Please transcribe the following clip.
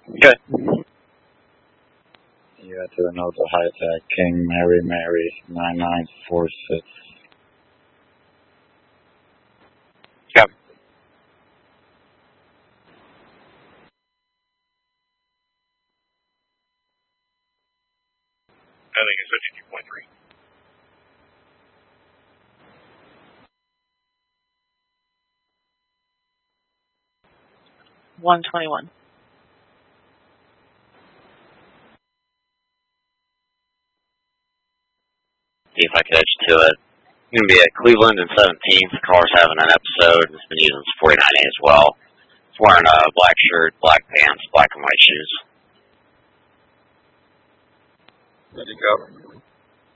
Okay. You enter the note of high tech King Mary Mary 9946. Yep. I think it's 52.3. $121. See if I could edge to it. It's going to be at Cleveland and 17th. The car's having an episode. It's been using 49A as well. It's wearing a black shirt, black pants, black and white shoes. Ready to go.